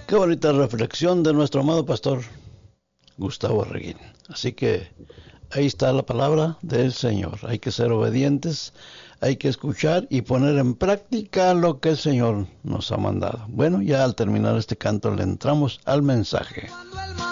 Qué bonita reflexión de nuestro amado pastor Gustavo Arreguín. Así que ahí está la palabra del Señor. Hay que ser obedientes, hay que escuchar y poner en práctica lo que el Señor nos ha mandado. Bueno, ya al terminar este canto le entramos al mensaje.